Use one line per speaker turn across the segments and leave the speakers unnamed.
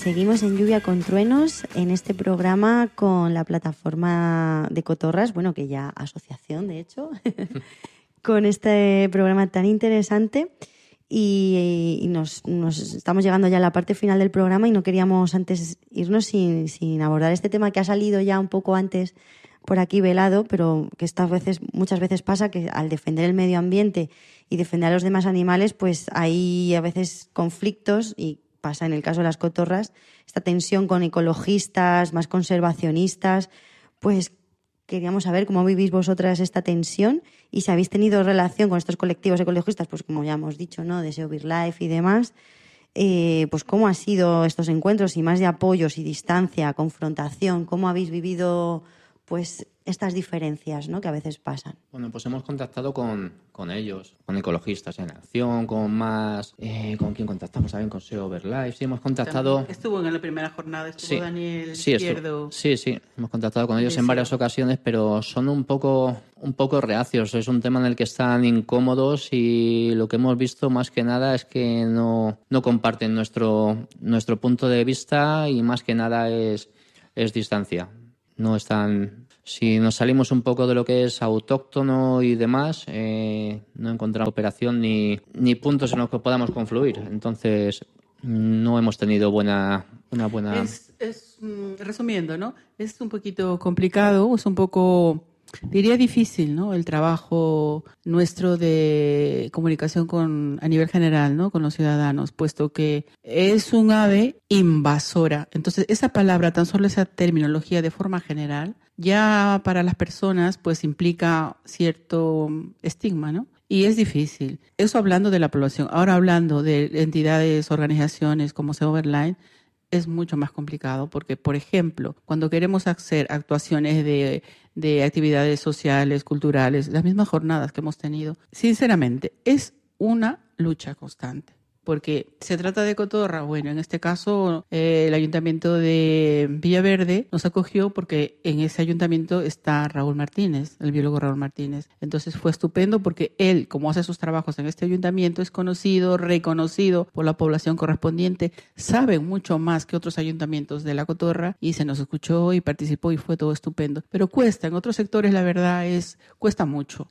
Seguimos en Lluvia con Truenos en este programa con la plataforma de Cotorras, bueno, que ya asociación, de hecho, con este programa tan interesante. Y nos estamos llegando ya a la parte final del programa y no queríamos antes irnos sin abordar este tema que ha salido ya un poco antes por aquí velado, pero que muchas veces pasa que al defender el medio ambiente y defender a los demás animales, pues hay a veces conflictos, y pasa en el caso de las cotorras, esta tensión con ecologistas, más conservacionistas. Pues queríamos saber cómo vivís vosotras esta tensión y si habéis tenido relación con estos colectivos ecologistas, pues como ya hemos dicho, ¿no?, de SEO BirdLife y demás. Pues cómo han sido estos encuentros, y más de apoyos y distancia, confrontación, cómo habéis vivido pues estas diferencias, ¿no?, que a veces pasan.
Bueno, pues hemos contactado con ellos, con Ecologistas en Acción, con más... ¿Con quién contactamos? ¿Saben? Con SEO BirdLife. Sí, hemos contactado...
También estuvo en la primera jornada,
sí,
Daniel
sí,
Izquierdo.
Sí, hemos contactado con ellos en varias ocasiones, pero son un poco reacios. Es un tema en el que están incómodos y lo que hemos visto más que nada es que no comparten nuestro punto de vista, y más que nada es distancia. No están... Si nos salimos un poco de lo que es autóctono y demás, no encontramos cooperación ni puntos en los que podamos confluir. Entonces, no hemos tenido una buena...
Resumiendo, ¿no? Es un poquito complicado, es un poco, diría, difícil, ¿no?, el trabajo nuestro de comunicación a nivel general, ¿no?, con los ciudadanos, puesto que es un ave invasora. Entonces, esa palabra, tan solo esa terminología de forma general, ya para las personas pues implica cierto estigma, ¿no? Y es difícil. Eso hablando de la población. Ahora hablando de entidades, organizaciones como SEO BirdLife, es mucho más complicado porque, por ejemplo, cuando queremos hacer actuaciones de actividades sociales, culturales, las mismas jornadas que hemos tenido, sinceramente, es una lucha constante. Porque se trata de cotorra. Bueno, en este caso el Ayuntamiento de Villaverde nos acogió porque en ese ayuntamiento está Raúl Martínez, el biólogo Raúl Martínez. Entonces fue estupendo porque él, como hace sus trabajos en este ayuntamiento, es conocido, reconocido por la población correspondiente, sabe mucho más que otros ayuntamientos de la cotorra, y se nos escuchó y participó y fue todo estupendo. Pero cuesta, en otros sectores la verdad cuesta mucho.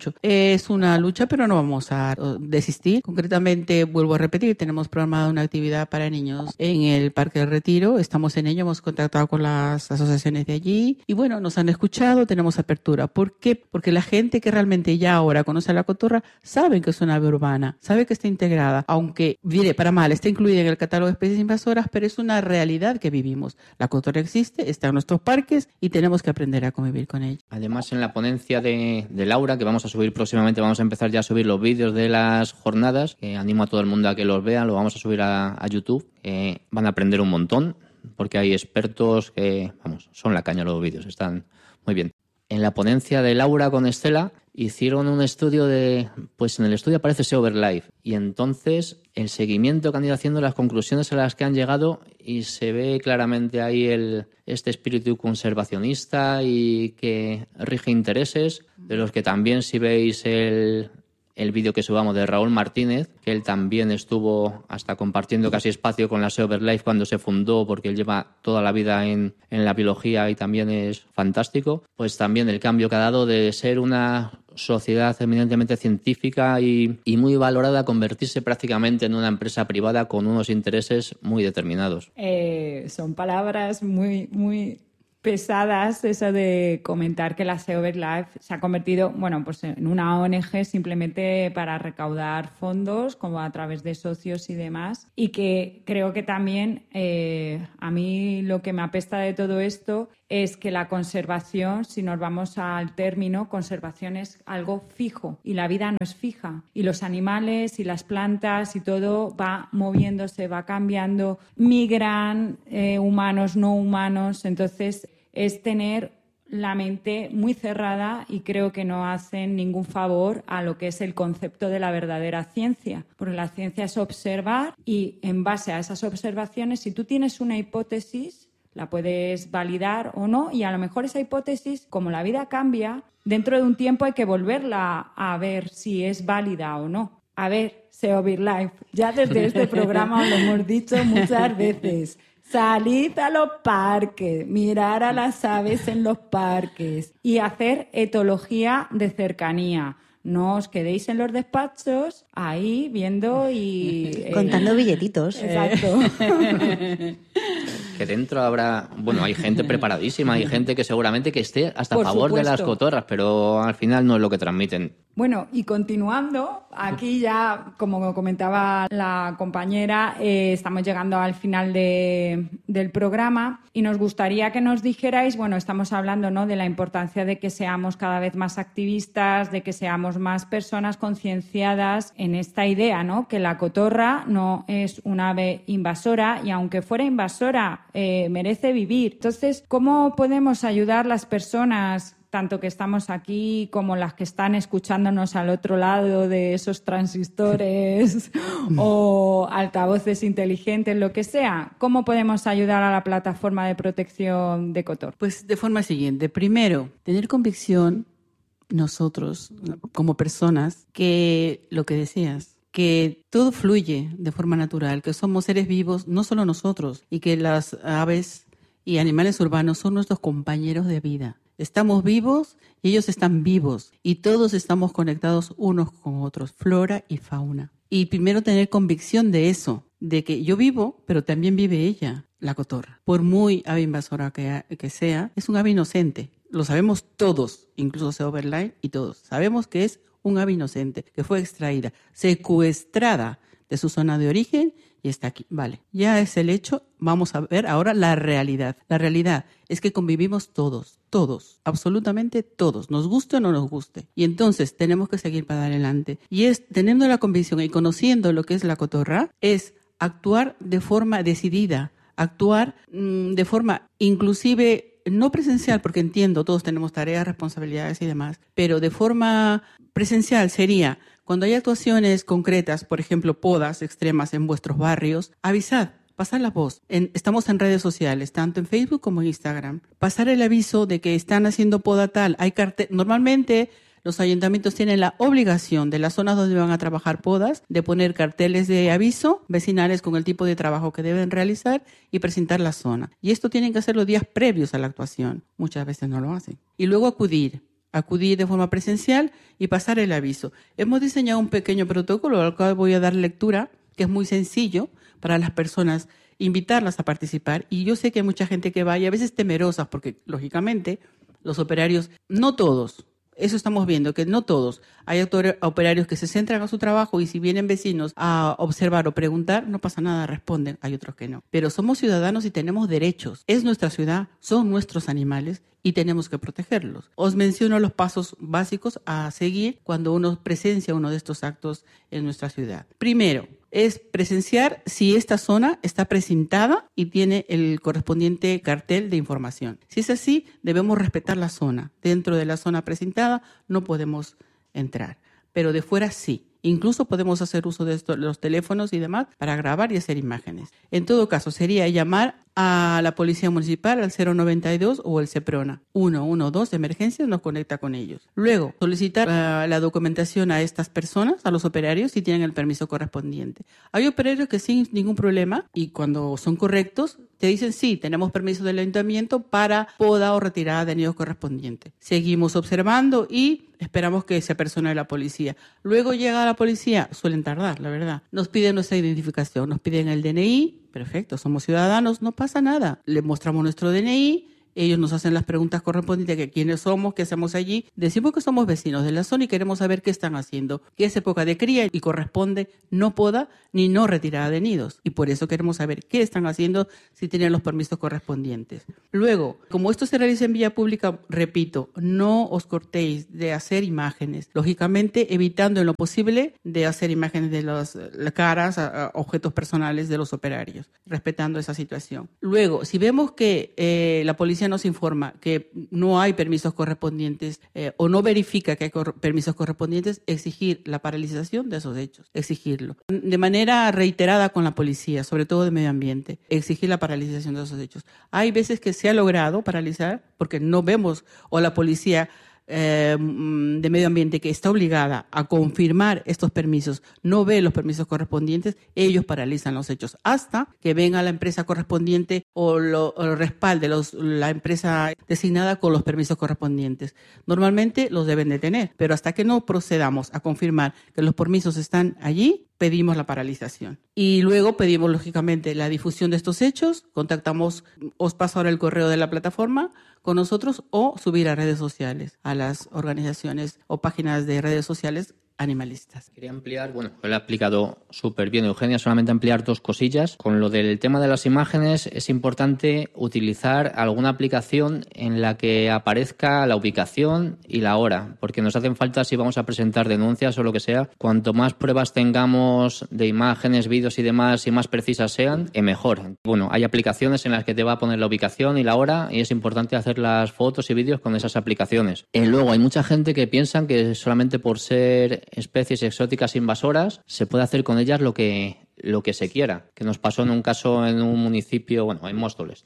Es una lucha, pero no vamos a desistir. Concretamente, vuelvo a repetir, tenemos programada una actividad para niños en el Parque del Retiro. Estamos en ello, hemos contactado con las asociaciones de allí y bueno, nos han escuchado, tenemos apertura. ¿Por qué? Porque la gente que realmente ya ahora conoce a la cotorra sabe que es una ave urbana, sabe que está integrada, aunque, mire, para mal, está incluida en el catálogo de especies invasoras, pero es una realidad que vivimos. La cotorra existe, está en nuestros parques y tenemos que aprender a convivir con ella.
Además, en la ponencia de Laura, que vamos a subir próximamente, vamos a empezar ya a subir los vídeos de las jornadas, que animo a todo el mundo a que los vean, lo vamos a subir a YouTube. Van a aprender un montón, porque hay expertos que, son la caña los vídeos, están muy bien. En la ponencia de Laura con Estela hicieron un estudio pues en el estudio aparece SEO BirdLife, y entonces el seguimiento que han ido haciendo, las conclusiones a las que han llegado, y se ve claramente ahí este espíritu conservacionista y que rige intereses, de los que también, si veis el vídeo que subamos de Raúl Martínez, que él también estuvo hasta compartiendo casi espacio con la SEO BirdLife cuando se fundó, porque él lleva toda la vida en la biología y también es fantástico, pues también el cambio que ha dado de ser una sociedad eminentemente científica y muy valorada a convertirse prácticamente en una empresa privada con unos intereses muy determinados.
Son palabras muy, muy pesadas, eso de comentar que la SEO BirdLife se ha convertido, pues en una ONG simplemente para recaudar fondos, como a través de socios y demás, y que creo que también a mí lo que me apesta de todo esto es que la conservación, si nos vamos al término, conservación es algo fijo y la vida no es fija, y los animales y las plantas y todo va moviéndose, va cambiando, migran, humanos, no humanos. Entonces es tener la mente muy cerrada, y creo que no hacen ningún favor a lo que es el concepto de la verdadera ciencia, porque la ciencia es observar, y en base a esas observaciones, si tú tienes una hipótesis, la puedes validar o no, y a lo mejor esa hipótesis, como la vida cambia, dentro de un tiempo hay que volverla a ver si es válida o no. A ver, SEO BirdLife, ya desde este programa lo hemos dicho muchas veces. Salid a los parques, mirar a las aves en los parques y hacer etología de cercanía. No os quedéis en los despachos ahí viendo y...
Contando billetitos.
Exacto.
Que dentro habrá, bueno, hay gente preparadísima, hay gente que seguramente que esté hasta a
Por
favor de las
supuesto.
cotorras, pero al final no es lo que transmiten.
Bueno, y continuando, aquí ya, como comentaba la compañera, estamos llegando al final del programa y nos gustaría que nos dijerais, bueno, estamos hablando, ¿no?, de la importancia de que seamos cada vez más activistas, de que seamos más personas concienciadas en esta idea, ¿no?, que la cotorra no es un ave invasora y aunque fuera invasora, merece vivir. Entonces, ¿cómo podemos ayudar las personas, tanto que estamos aquí como las que están escuchándonos al otro lado de esos transistores o altavoces inteligentes, lo que sea? ¿Cómo podemos ayudar a la plataforma de protección de Cotor?
Pues de forma siguiente. Primero, tener convicción nosotros, como personas, que lo que decías, que todo fluye de forma natural, que somos seres vivos, no solo nosotros, y que las aves y animales urbanos son nuestros compañeros de vida. Estamos vivos y ellos están vivos y todos estamos conectados unos con otros, flora y fauna. Y primero tener convicción de eso, de que yo vivo, pero también vive ella, la cotorra. Por muy ave invasora que sea, es un ave inocente. Lo sabemos todos, incluso Seoverline y todos. Sabemos que es un ave inocente, que fue extraída, secuestrada de su zona de origen y está aquí. Vale, ya es el hecho. Vamos a ver ahora la realidad. La realidad es que convivimos todos, absolutamente todos, nos guste o no nos guste. Y entonces tenemos que seguir para adelante. Y es, teniendo la convicción y conociendo lo que es la cotorra, es actuar de forma decidida, actuar de forma inclusive no presencial, porque entiendo, todos tenemos tareas, responsabilidades y demás, pero de forma presencial sería, cuando hay actuaciones concretas, por ejemplo, podas extremas en vuestros barrios, avisad, pasad la voz. Estamos en redes sociales, tanto en Facebook como en Instagram. Pasar el aviso de que están haciendo poda tal. Hay normalmente los ayuntamientos tienen la obligación de las zonas donde van a trabajar podas de poner carteles de aviso vecinales con el tipo de trabajo que deben realizar y presentar la zona. Y esto tienen que hacerlo días previos a la actuación. Muchas veces no lo hacen. Y luego acudir de forma presencial y pasar el aviso. Hemos diseñado un pequeño protocolo al cual voy a dar lectura, que es muy sencillo para las personas, invitarlas a participar. Y yo sé que hay mucha gente que va y a veces temerosas, porque lógicamente los operarios, no todos, eso estamos viendo, que no todos. Hay operarios que se centran a su trabajo y si vienen vecinos a observar o preguntar, no pasa nada, responden. Hay otros que no. Pero somos ciudadanos y tenemos derechos. Es nuestra ciudad, son nuestros animales y tenemos que protegerlos. Os menciono los pasos básicos a seguir cuando uno presencia uno de estos actos en nuestra ciudad. Primero, es presenciar si esta zona está precintada y tiene el correspondiente cartel de información. Si es así, debemos respetar la zona. Dentro de la zona precintada no podemos entrar, pero de fuera sí. Incluso podemos hacer uso de los teléfonos y demás para grabar y hacer imágenes. En todo caso, sería llamar a la Policía Municipal al 092 o el CEPRONA. 112 emergencias nos conecta con ellos. Luego, solicitar la documentación a estas personas, a los operarios, si tienen el permiso correspondiente. Hay operarios que sin ningún problema y cuando son correctos, te dicen sí, tenemos permiso del ayuntamiento para poda o retirada de nidos correspondiente. Seguimos observando y esperamos que se apersone la policía. Luego llega la policía, suelen tardar, la verdad. Nos piden nuestra identificación, nos piden el DNI, perfecto, somos ciudadanos, no pasa nada. Le mostramos nuestro DNI, ellos nos hacen las preguntas correspondientes, que quiénes somos, qué hacemos allí. Decimos que somos vecinos de la zona y queremos saber qué están haciendo, que es época de cría y corresponde no poda ni no retirada de nidos. Y por eso queremos saber qué están haciendo, si tienen los permisos correspondientes. Luego, como esto se realiza en vía pública, repito, no os cortéis de hacer imágenes. Lógicamente, evitando en lo posible de hacer imágenes de las caras, objetos personales de los operarios, respetando esa situación. Luego, si vemos que la policía nos informa que no hay permisos correspondientes o no verifica que hay permisos correspondientes, exigir la paralización de esos hechos, exigirlo. De manera reiterada con la policía, sobre todo de medio ambiente, exigir la paralización de esos hechos. Hay veces que se ha logrado paralizar porque no vemos o la policía de medio ambiente que está obligada a confirmar estos permisos, no ve los permisos correspondientes, ellos paralizan los hechos hasta que venga la empresa correspondiente o lo respalde la empresa designada con los permisos correspondientes. Normalmente los deben de tener, pero hasta que no procedamos a confirmar que los permisos están allí, pedimos la paralización. Y luego pedimos, lógicamente, la difusión de estos hechos. Contactamos, os paso ahora el correo de la plataforma con nosotros o subir a redes sociales, a las organizaciones o páginas de redes sociales animalistas.
Quería ampliar, bueno, lo ha explicado súper bien Eugenia, solamente ampliar 2 cosillas. Con lo del tema de las imágenes es importante utilizar alguna aplicación en la que aparezca la ubicación y la hora, porque nos hacen falta si vamos a presentar denuncias o lo que sea. Cuanto más pruebas tengamos de imágenes, vídeos y demás y más precisas sean, mejor. Bueno, hay aplicaciones en las que te va a poner la ubicación y la hora y es importante hacer las fotos y vídeos con esas aplicaciones. Luego hay mucha gente que piensa que solamente por ser especies exóticas invasoras se puede hacer con ellas lo que se quiera, que nos pasó en un caso en un municipio, bueno, en Móstoles,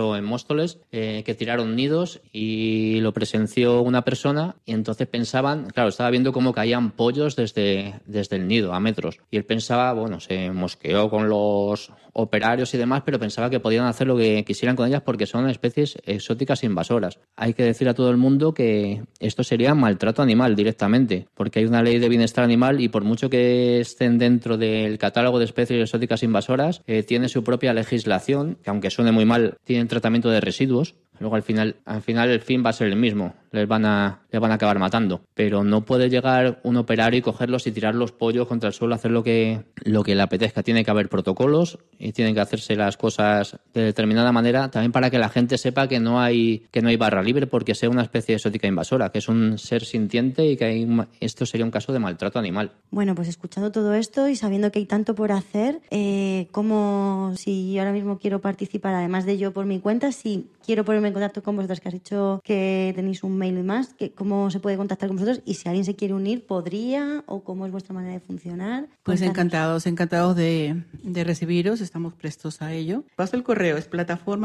que tiraron nidos y lo presenció una persona y entonces pensaban, claro, estaba viendo cómo caían pollos desde el nido a metros y él pensaba, bueno, se mosqueó con los operarios y demás, pero pensaba que podían hacer lo que quisieran con ellas porque son especies exóticas invasoras. Hay que decir a todo el mundo que esto sería maltrato animal directamente, porque hay una ley de bienestar animal y por mucho que estén dentro del catálogo de especies exóticas invasoras, tiene su propia legislación, que aunque suene muy mal, tienen tratamiento de residuos. Luego al final el fin va a ser el mismo, les van a acabar matando, pero no puede llegar un operario y cogerlos y tirar los pollos contra el suelo, hacer lo que le apetezca. Tiene que haber protocolos y tienen que hacerse las cosas de determinada manera, también para que la gente sepa que no hay barra libre porque sea una especie exótica invasora, que es un ser sintiente y que esto sería un caso de maltrato animal.
Bueno, pues escuchando todo esto y sabiendo que hay tanto por hacer, ¿cómo, si ahora mismo quiero participar, además de yo por mi cuenta, si quiero ponerme en contacto con vosotros, que has dicho que tenéis un mail y más, ¿cómo se puede contactar con vosotros? Y si alguien se quiere unir, ¿podría? ¿O cómo es vuestra manera de funcionar?
Pues encantados de recibiros, estamos prestos a ello. Paso el correo, es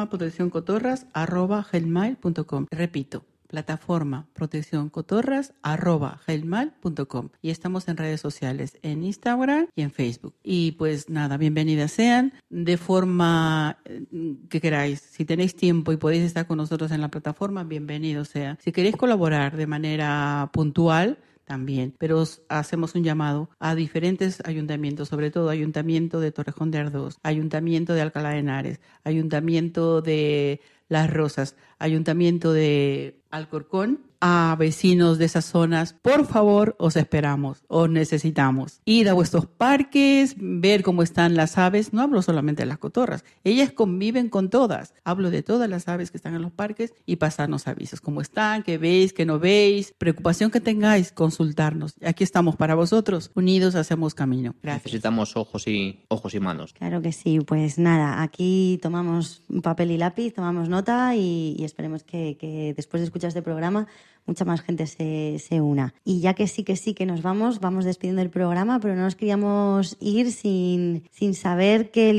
plataformaproteccioncotorras@gmail.com. Repito, plataformaproteccioncotorras@gmail.com. Y estamos en redes sociales, en Instagram y en Facebook. Y pues nada, bienvenidas sean, de forma que queráis. Si tenéis tiempo y podéis estar con nosotros en la plataforma, bienvenidos sean. Si queréis colaborar de manera puntual, también, pero os hacemos un llamado a diferentes ayuntamientos, sobre todo Ayuntamiento de Torrejón de Ardoz, Ayuntamiento de Alcalá de Henares, Ayuntamiento de Las Rosas, Ayuntamiento de Alcorcón, a vecinos de esas zonas, por favor, os esperamos, os necesitamos. Ir a vuestros parques, ver cómo están las aves, no hablo solamente de las cotorras, ellas conviven con todas, hablo de todas las aves que están en los parques y pasarnos avisos, cómo están, qué veis, qué no veis, preocupación que tengáis, consultarnos. Aquí estamos para vosotros, unidos hacemos camino. Gracias.
Necesitamos ojos y manos.
Claro que sí, pues nada, aquí tomamos papel y lápiz, tomamos nota y esperemos que después de escuchar este programa mucha más gente se una. Y ya que sí que nos vamos despidiendo el programa, pero no nos queríamos ir sin saber qué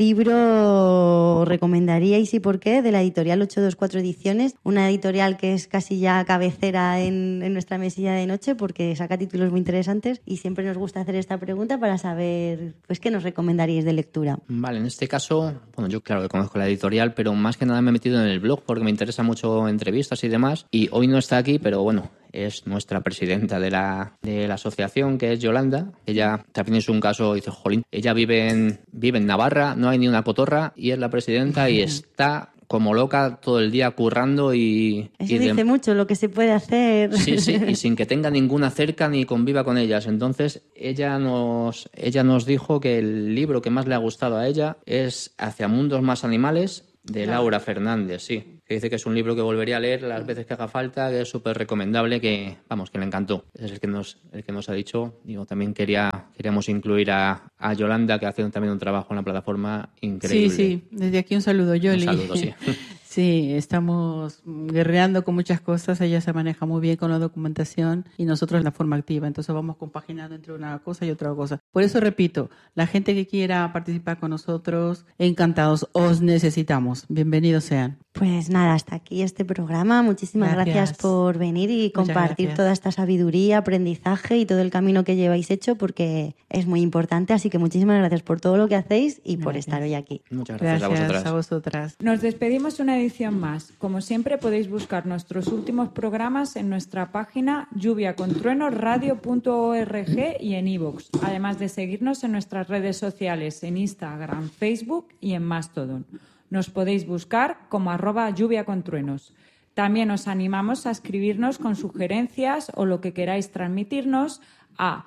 libro recomendaríais y por qué, de la editorial 824 Ediciones, una editorial que es casi ya cabecera en nuestra mesilla de noche porque saca títulos muy interesantes y siempre nos gusta hacer esta pregunta para saber pues qué nos recomendaríais de lectura.
Vale, en este caso, bueno, yo claro que conozco la editorial, pero más que nada me he metido en el blog porque me interesa mucho entrevistas y demás, y hoy no está aquí, pero bueno, es nuestra presidenta de la asociación, que es Yolanda. Ella también es un caso, dice, jolín, ella vive en Navarra, no hay ni una cotorra y es la presidenta y está como loca todo el día currando y
dice mucho lo que se puede hacer.
Sí, y sin que tenga ninguna cerca ni conviva con ellas. Entonces ella nos dijo que el libro que más le ha gustado a ella es Hacia mundos más animales, de Laura Fernández, sí. Que dice que es un libro que volvería a leer las veces que haga falta, que es súper recomendable, que le encantó. Es el que nos ha dicho. Digo, también queríamos incluir a Yolanda, que hace también un trabajo en la plataforma increíble.
Sí, desde aquí un saludo, Yoli.
Un saludo, sí.
Sí, estamos guerreando con muchas cosas. Ella se maneja muy bien con la documentación y nosotros la forma activa. Entonces vamos compaginando entre una cosa y otra cosa. Por eso repito, la gente que quiera participar con nosotros, encantados, os necesitamos. Bienvenidos sean.
Pues nada, hasta aquí este programa. Muchísimas gracias por venir y compartir toda esta sabiduría, aprendizaje y todo el camino que lleváis hecho, porque es muy importante. Así que muchísimas gracias por todo lo que hacéis y por estar hoy aquí.
Muchas gracias
a vosotras.
Nos despedimos una edición más. Como siempre, podéis buscar nuestros últimos programas en nuestra página lluviacontruenosradio.org y en iVoox, además de seguirnos en nuestras redes sociales, en Instagram, Facebook y en Mastodon. Nos podéis buscar como @lluviacontruenos. También os animamos a escribirnos con sugerencias o lo que queráis transmitirnos a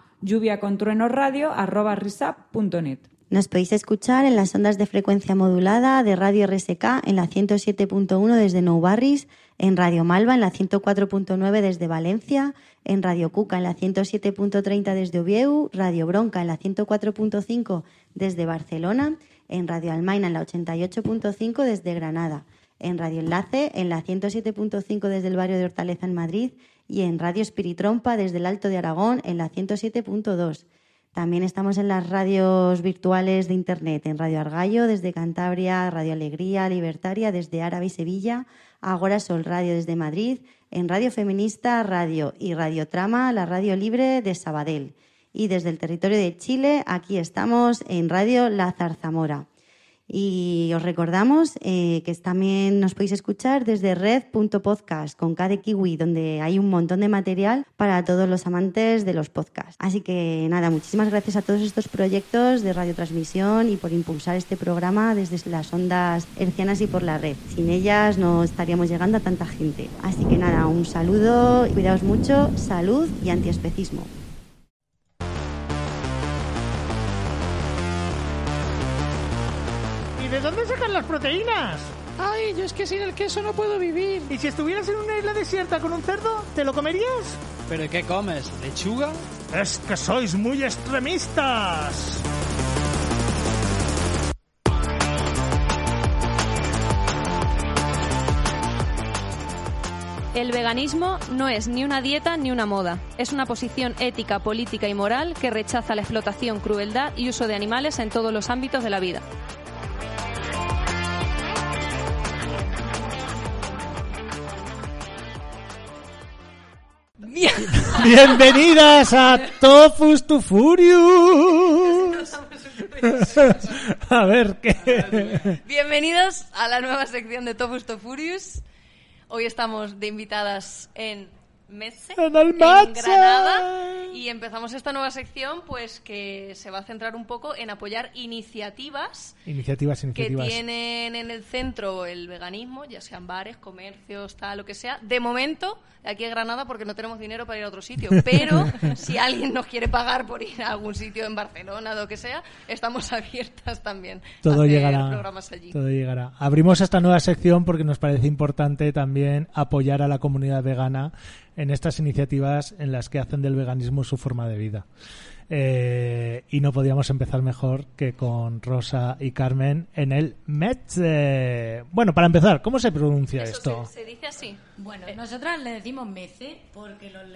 lluviacontruenosradio@risap.net.
Nos podéis escuchar en las ondas de frecuencia modulada de Radio RSK en la 107.1 desde Nou Barris, en Radio Malva en la 104.9 desde Valencia, en Radio Cuca en la 107.30 desde Oviedo, Radio Bronca en la 104.5 desde Barcelona, en Radio Almaina en la 88.5 desde Granada, en Radio Enlace en la 107.5 desde el barrio de Hortaleza en Madrid y en Radio Espiritrompa desde el Alto de Aragón en la 107.2. También estamos en las radios virtuales de Internet, en Radio Argallo desde Cantabria, Radio Alegría Libertaria desde Árabe y Sevilla, Agora Sol Radio desde Madrid, en Radio Feminista Radio y Radio Trama, la radio libre de Sabadell. Y desde el territorio de Chile, aquí estamos en Radio La Zarzamora. Y os recordamos que también nos podéis escuchar desde red.podcast con K de Kiwi, donde hay un montón de material para todos los amantes de los podcasts. Así que nada, muchísimas gracias a todos estos proyectos de radiotransmisión y por impulsar este programa desde las ondas hercianas y por la red. Sin ellas no estaríamos llegando a tanta gente. Así que nada, un saludo, cuidaos mucho, salud y antiespecismo.
¿De dónde sacan las proteínas?
Ay, yo es que sin el queso no puedo vivir.
¿Y si estuvieras en una isla desierta con un cerdo, te lo comerías?
¿Pero qué comes? ¿Lechuga?
Es que sois muy extremistas.
El veganismo no es ni una dieta ni una moda. Es una posición ética, política y moral que rechaza la explotación, crueldad y uso de animales en todos los ámbitos de la vida.
Bienvenidas a Tofus to Furious. A ver qué.
Bienvenidos a la nueva sección de Tofus to Furious. Hoy estamos de invitadas en Metze, en Granada, y empezamos esta nueva sección pues que se va a centrar un poco en apoyar iniciativas que tienen en el centro el veganismo, ya sean bares, comercios, tal, lo que sea. De momento, aquí en Granada, porque no tenemos dinero para ir a otro sitio, pero si alguien nos quiere pagar por ir a algún sitio en Barcelona o lo que sea, estamos abiertas también a hacer programas allí.
Todo llegará. Abrimos esta nueva sección porque nos parece importante también apoyar a la comunidad vegana en estas iniciativas en las que hacen del veganismo su forma de vida. Y no podíamos empezar mejor que con Rosa y Carmen en el Metze. Bueno, para empezar, ¿cómo se pronuncia esto?
Se dice así.
Bueno, nosotras le decimos Metze porque lo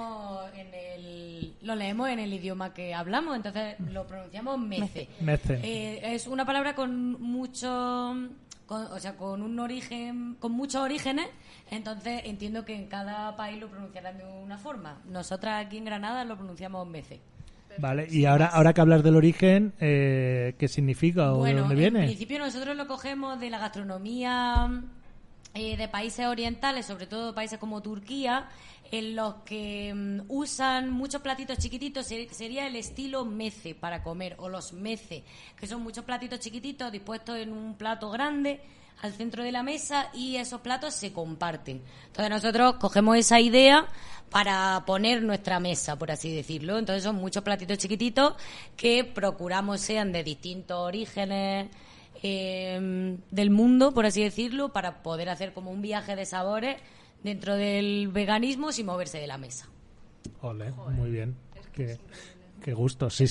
leemos en el idioma que hablamos, entonces lo pronunciamos Metze. Es una palabra con mucho... con un origen, con muchos orígenes, entonces entiendo que en cada país lo pronunciarán de una forma. Nosotras aquí en Granada lo pronunciamos Metze.
Vale, y ahora que hablas del origen, ¿qué significa o de dónde viene?
En principio nosotros lo cogemos de la gastronomía de países orientales, sobre todo países como Turquía, en los que usan muchos platitos chiquititos. Sería el estilo meze para comer, o los meze, que son muchos platitos chiquititos dispuestos en un plato grande al centro de la mesa, y esos platos se comparten. Entonces nosotros cogemos esa idea para poner nuestra mesa, por así decirlo. Entonces son muchos platitos chiquititos que procuramos sean de distintos orígenes del mundo, por así decirlo, para poder hacer como un viaje de sabores dentro del veganismo sin moverse de la mesa.
Ole, muy bien. Qué gusto. Sí,